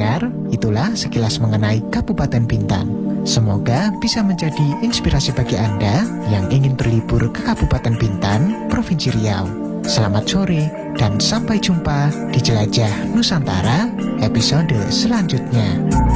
pendengar, itulah sekilas mengenai Kabupaten Bintan. Semoga bisa menjadi inspirasi bagi Anda yang ingin berlibur ke Kabupaten Bintan, Provinsi Riau. Selamat sore dan sampai jumpa di Jelajah Nusantara episode selanjutnya.